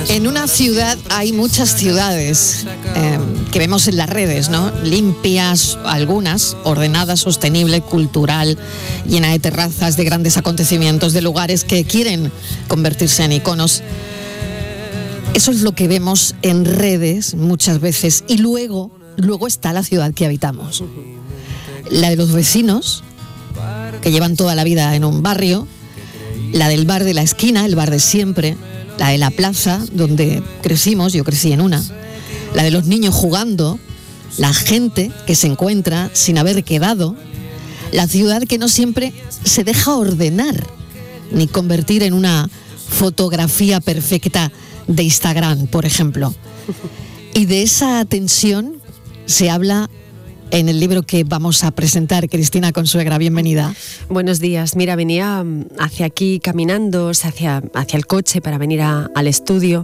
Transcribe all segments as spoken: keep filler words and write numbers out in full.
En una ciudad hay muchas ciudades eh, que vemos en las redes, ¿no? Limpias, algunas, ordenadas, sostenible, cultural, llena de terrazas, de grandes acontecimientos, de lugares que quieren convertirse en iconos. Eso es lo que vemos en redes muchas veces. Y luego, luego está la ciudad que habitamos. La de los vecinos, que llevan toda la vida en un barrio. La del bar de la esquina, el bar de siempre. La de la plaza, donde crecimos, yo crecí en una. La de los niños jugando. La gente que se encuentra sin haber quedado. La ciudad que no siempre se deja ordenar, ni convertir en una fotografía perfecta de Instagram, por ejemplo. Y de esa tensión se habla en el libro que vamos a presentar. Cristina Consuegra, bienvenida. Buenos días. Mira, venía hacia aquí caminando, hacia, hacia el coche para venir a, al estudio,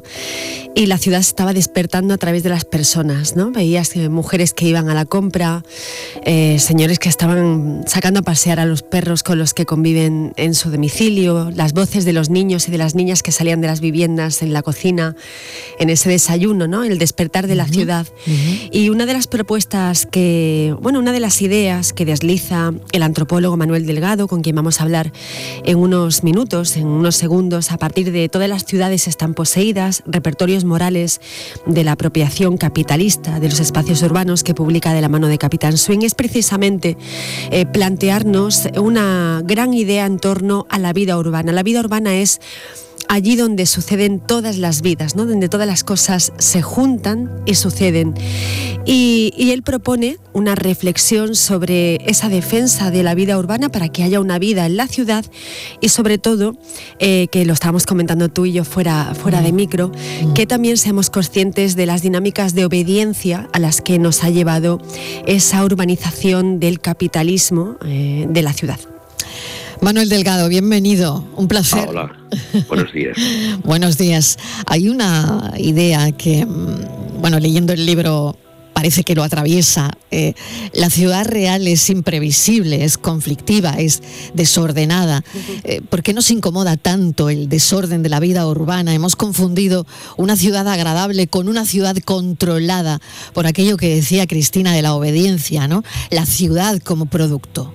y la ciudad se estaba despertando a través de las personas, ¿no? Veías eh, mujeres que iban a la compra, eh, señores que estaban sacando a pasear a los perros con los que conviven en su domicilio, las voces de los niños y de las niñas que salían de las viviendas en la cocina, en ese desayuno, ¿no? El despertar de la uh-huh. ciudad. Uh-huh. Y una de las propuestas que Bueno, una de las ideas que desliza el antropólogo Manuel Delgado, con quien vamos a hablar en unos minutos, en unos segundos, a partir de todas las ciudades están poseídas, repertorios morales de la apropiación capitalista de los espacios urbanos, que publica de la mano de Capitán Swing, es precisamente eh, plantearnos una gran idea en torno a la vida urbana. La vida urbana es allí donde suceden todas las vidas, ¿no? Donde todas las cosas se juntan y suceden. Y, y él propone una reflexión sobre esa defensa de la vida urbana para que haya una vida en la ciudad y, sobre todo, eh, que lo estábamos comentando tú y yo fuera, fuera de micro, que también seamos conscientes de las dinámicas de obediencia a las que nos ha llevado esa urbanización del capitalismo eh, de la ciudad. Manuel Delgado, bienvenido, un placer. Ah, hola, buenos días. Buenos días. Hay una idea que, bueno, leyendo el libro parece que lo atraviesa. Eh, la ciudad real es imprevisible, es conflictiva, es desordenada. Eh, ¿Por qué nos incomoda tanto el desorden de la vida urbana? Hemos confundido una ciudad agradable con una ciudad controlada por aquello que decía Cristina de la obediencia, ¿no? La ciudad como producto.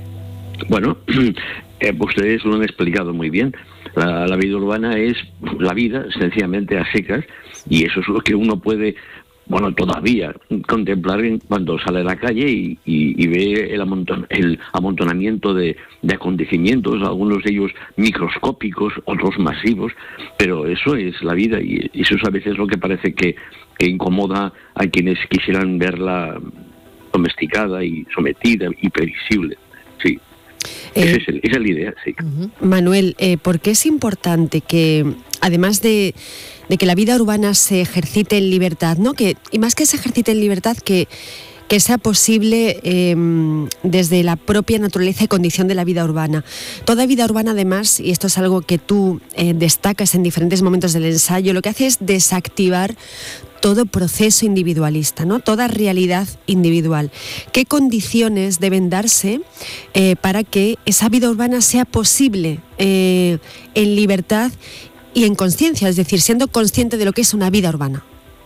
Bueno, eh, ustedes lo han explicado muy bien. La, la vida urbana es la vida, sencillamente, a secas, y eso es lo que uno puede, bueno, todavía contemplar cuando sale a la calle y, y, y ve el, amonton, el amontonamiento de, de acontecimientos, algunos de ellos microscópicos, otros masivos, pero eso es la vida, y eso es a veces lo que parece que, que incomoda a quienes quisieran verla domesticada y sometida y previsible. Sí. Eh, esa, es el, esa es la idea, sí. Manuel, eh, ¿por qué es importante que, además de, de que la vida urbana se ejercite en libertad, ¿no? que, y más que se ejercite en libertad, que, que sea posible eh, desde la propia naturaleza y condición de la vida urbana? Toda vida urbana, además, y esto es algo que tú eh, destacas en diferentes momentos del ensayo, lo que hace es desactivar todo proceso individualista, ¿no? Toda realidad individual. ¿Qué condiciones deben darse eh, para que esa vida urbana sea posible eh, en libertad y en conciencia, es decir, siendo consciente de lo que es una vida urbana?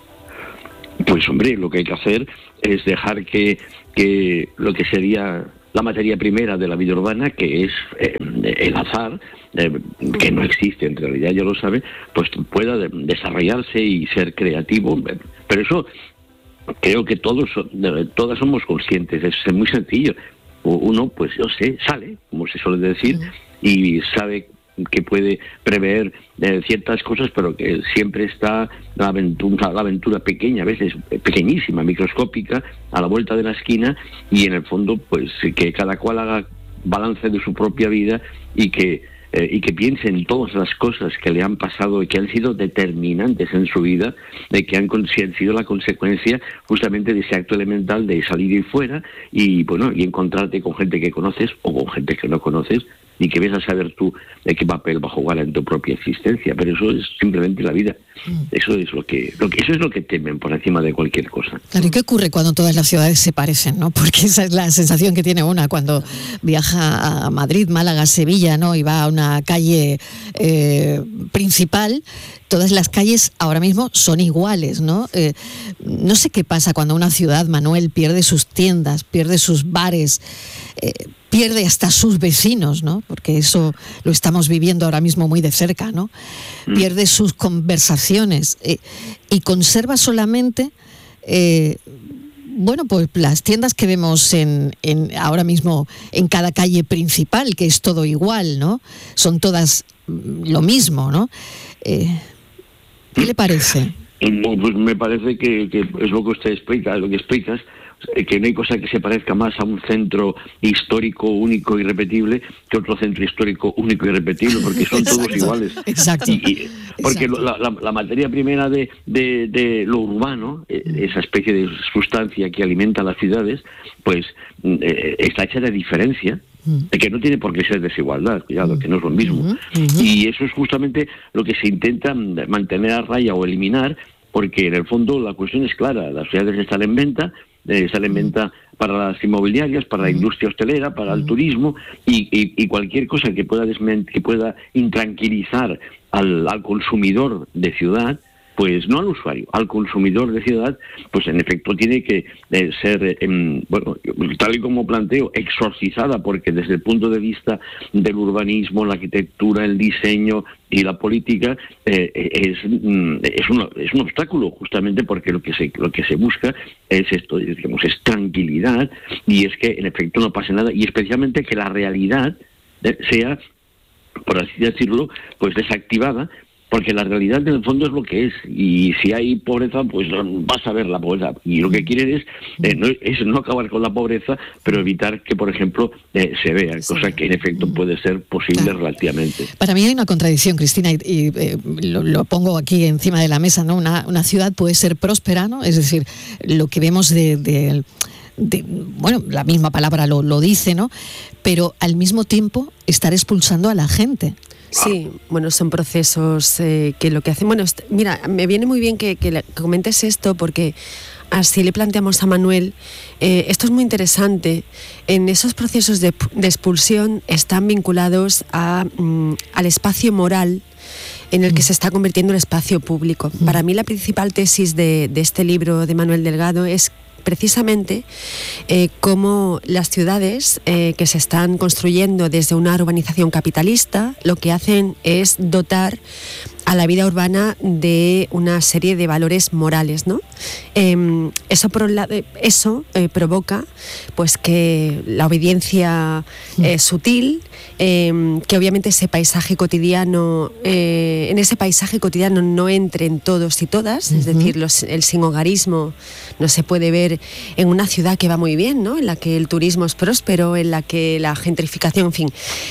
Pues hombre, lo que hay que hacer es dejar que, que lo que sería la materia primera de la vida urbana, que es eh, el azar, eh, que no existe en realidad, ya lo sabe, pues pueda de, desarrollarse y ser creativo. Pero eso creo que todos, todas somos conscientes, es muy sencillo. Uno, pues yo sé, sale, como se suele decir, y sabe que puede prever eh, ciertas cosas, pero que siempre está la aventura, la aventura pequeña, a veces pequeñísima, microscópica, a la vuelta de la esquina, y en el fondo, pues que cada cual haga balance de su propia vida y que eh, y que piense en todas las cosas que le han pasado y que han sido determinantes en su vida, de que han, han sido la consecuencia justamente de ese acto elemental de salir y fuera y bueno y encontrarte con gente que conoces o con gente que no conoces, y que ves a saber tú de qué papel va a jugar en tu propia existencia, pero eso es simplemente la vida. Eso es lo que, lo que eso es lo que temen por encima de cualquier cosa. Claro, ¿y qué ocurre cuando todas las ciudades se parecen, no? Porque esa es la sensación que tiene una cuando viaja a Madrid, Málaga, Sevilla, ¿no? Y va a una calle eh, principal. Todas las calles ahora mismo son iguales, ¿no? Eh, no sé qué pasa cuando una ciudad, Manuel, pierde sus tiendas, pierde sus bares, eh, pierde hasta sus vecinos, ¿no? Porque eso lo estamos viviendo ahora mismo muy de cerca, ¿no? Pierde sus conversaciones eh, y conserva solamente, eh, bueno, pues las tiendas que vemos en, en ahora mismo en cada calle principal, que es todo igual, ¿no? Son todas lo mismo, ¿no? Eh, ¿Qué le parece? Pues me parece que, que es lo que usted explica, lo que explicas, que no hay cosa que se parezca más a un centro histórico único y repetible que otro centro histórico único y repetible, porque son Exacto, todos iguales. Exacto. Y, y, porque Exacto. La, la, la materia primera de, de, de lo urbano, eh, esa especie de sustancia que alimenta las ciudades, pues eh, está hecha de diferencia, de que no tiene por qué ser desigualdad, cuidado, que no es lo mismo. Uh-huh, uh-huh. Y eso es justamente lo que se intenta mantener a raya o eliminar, porque en el fondo la cuestión es clara, las ciudades están en venta, eh, están en venta para las inmobiliarias, para la industria hostelera, para el turismo, y, y, y cualquier cosa que pueda desment- que pueda intranquilizar al, al consumidor de ciudad, pues no al usuario, al consumidor de ciudad, pues en efecto tiene que eh, ser, eh, bueno, tal y como planteo, exorcizada, porque desde el punto de vista del urbanismo, la arquitectura, el diseño y la política eh, es, es, un, es un obstáculo, justamente porque lo que se lo que se busca es esto, digamos, es tranquilidad, y es que en efecto no pase nada, y especialmente que la realidad eh, sea, por así decirlo, pues desactivada, porque la realidad en el fondo es lo que es, y si hay pobreza, pues vas a ver la pobreza, y lo que quieren es, eh, no, es no acabar con la pobreza, pero evitar que, por ejemplo, eh, se vea, cosa que en efecto puede ser posible claro. relativamente. Para mí hay una contradicción, Cristina, y, y eh, lo, lo pongo aquí encima de la mesa, ¿no? Una, una ciudad puede ser próspera, ¿no? Es decir, lo que vemos de... de De, bueno, la misma palabra lo, lo dice, ¿no? Pero al mismo tiempo estar expulsando a la gente. Sí, bueno, son procesos eh, que lo que hacen... Bueno, est- mira, me viene muy bien que, que, le, que comentes esto, porque así le planteamos a Manuel, eh, esto es muy interesante, en esos procesos de, de expulsión están vinculados a, mm, al espacio moral en el que se está convirtiendo el espacio público. Para mí la principal tesis de, de este libro de Manuel Delgado es precisamente eh, cómo las ciudades eh, que se están construyendo desde una urbanización capitalista lo que hacen es dotar a la vida urbana de una serie de valores morales, ¿no? Eh, eso por un lado, eso eh, provoca pues que la obediencia eh, sutil, eh, que obviamente ese paisaje cotidiano, eh, en ese paisaje cotidiano no entren todos y todas, uh-huh. es decir, los, el sinhogarismo no se puede ver en una ciudad que va muy bien, ¿no? En la que el turismo es próspero, en la que la gentrificación, en fin.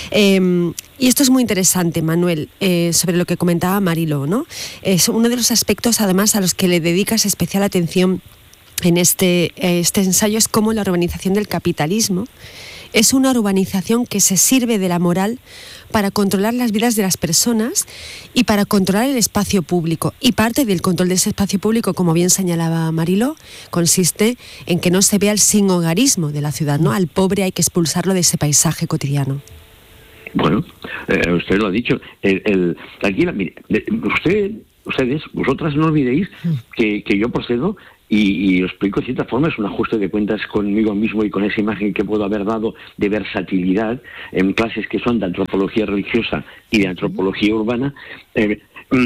Eh, y esto es muy interesante, Manuel, eh, sobre lo que comentaba Mariló, ¿no? Es uno de los aspectos, además, a los que le dedicas especial atención en este, este ensayo, es cómo la urbanización del capitalismo es una urbanización que se sirve de la moral para controlar las vidas de las personas y para controlar el espacio público. Y parte del control de ese espacio público, como bien señalaba Mariló, consiste en que no se vea el sinhogarismo de la ciudad, ¿no? Al pobre hay que expulsarlo de ese paisaje cotidiano. Bueno, eh, usted lo ha dicho. El, el, aquí, mire, usted, ustedes, vosotras no olvidéis que, que yo procedo y, y lo explico de cierta forma, es un ajuste de cuentas conmigo mismo y con esa imagen que puedo haber dado de versatilidad en clases que son de antropología religiosa y de antropología urbana. Eh,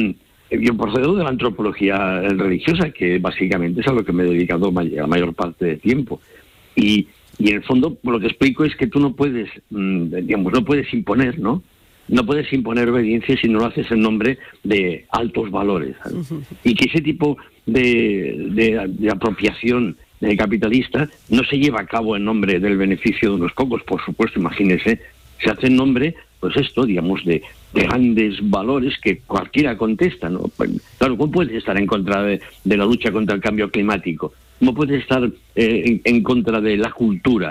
yo procedo de la antropología religiosa, que básicamente es a lo que me he dedicado la mayor parte del tiempo. Y Y en el fondo lo que explico es que tú no puedes, digamos, no puedes imponer, ¿no? No puedes imponer obediencia si no lo haces en nombre de altos valores, ¿sabes? Uh-huh. Y que ese tipo de, de, de apropiación de capitalista no se lleva a cabo en nombre del beneficio de unos pocos, por supuesto, imagínese, se hace en nombre, pues esto, digamos, de, de grandes valores que cualquiera contesta, ¿no? Pues, claro, ¿cómo puedes estar en contra de, de la lucha contra el cambio climático? ¿Cómo puedes estar eh, en, en contra de la cultura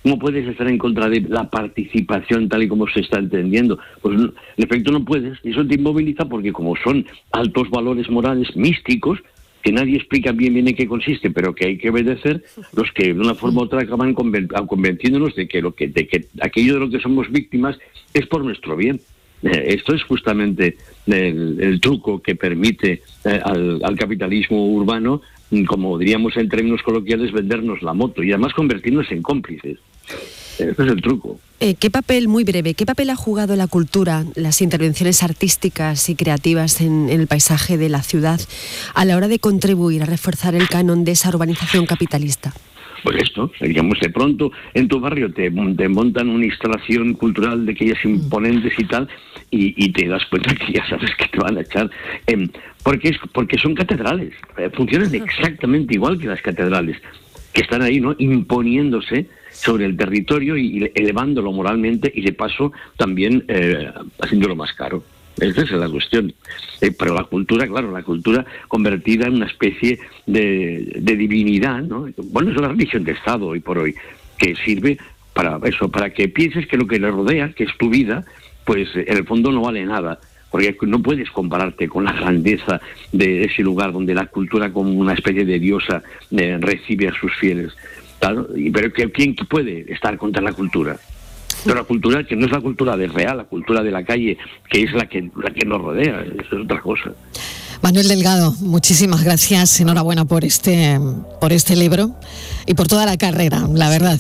¿Cómo puedes estar en contra de la participación tal y como se está entendiendo? Pues en efecto no puedes, y eso te inmoviliza porque como son altos valores morales místicos, que nadie explica bien bien en qué consiste, pero que hay que obedecer, los que de una forma u otra acaban conven- convenciéndonos de que, lo que, de que aquello de lo que somos víctimas es por nuestro bien. Eh, esto es justamente el, el truco que permite eh, al, al capitalismo urbano, como diríamos en términos coloquiales, vendernos la moto y además convertirnos en cómplices. Ese es el truco. Eh, ¿Qué papel, muy breve, qué papel ha jugado la cultura, las intervenciones artísticas y creativas en, en el paisaje de la ciudad a la hora de contribuir a reforzar el canon de esa urbanización capitalista? Pues esto, digamos, de pronto en tu barrio te, te montan una instalación cultural de aquellas imponentes y tal, y, y te das cuenta que ya sabes que te van a echar. Eh, porque, es, porque son catedrales, eh, funcionan exactamente igual que las catedrales, que están ahí, ¿no?, imponiéndose sobre el territorio y elevándolo moralmente y de paso también eh, haciéndolo más caro. Esa es la cuestión. Eh, pero la cultura, claro, la cultura convertida en una especie de, de divinidad, ¿no? Bueno, es la religión de Estado hoy por hoy, que sirve para eso, para que pienses que lo que le rodea, que es tu vida, pues en el fondo no vale nada. Porque no puedes compararte con la grandeza de ese lugar donde la cultura como una especie de diosa eh, recibe a sus fieles. Claro, pero ¿quién puede estar contra la cultura? Pero la cultura que no es la cultura de real, la cultura de la calle, que es la que, la que nos rodea, eso es otra cosa. Manuel Delgado, muchísimas gracias, enhorabuena por este, por este libro y por toda la carrera, la verdad.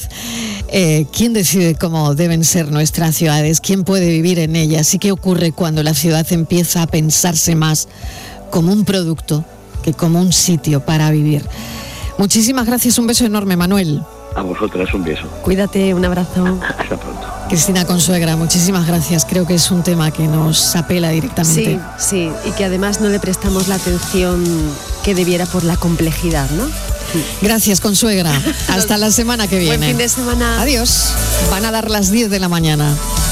Eh, ¿Quién decide cómo deben ser nuestras ciudades? ¿Quién puede vivir en ellas? ¿Y qué ocurre cuando la ciudad empieza a pensarse más como un producto que como un sitio para vivir? Muchísimas gracias, un beso enorme, Manuel. A vosotras un beso. Cuídate, un abrazo. Hasta pronto. Cristina Consuegra, muchísimas gracias. Creo que es un tema que nos apela directamente. Sí, sí, y que además no le prestamos la atención que debiera por la complejidad, ¿no? Gracias, Consuegra. Hasta la semana que viene. Buen fin de semana. Adiós. Van a dar las diez de la mañana.